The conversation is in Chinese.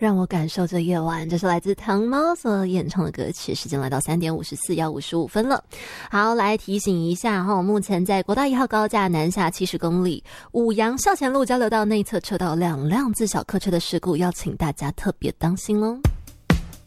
让我感受着夜晚，这是来自糖猫所演唱的歌曲。时间来到3点54要55分了。好，来提醒一下目前在国道1号高架南下70公里，五杨校前路交流道内侧车道2辆自小客车的事故，要请大家特别当心咯。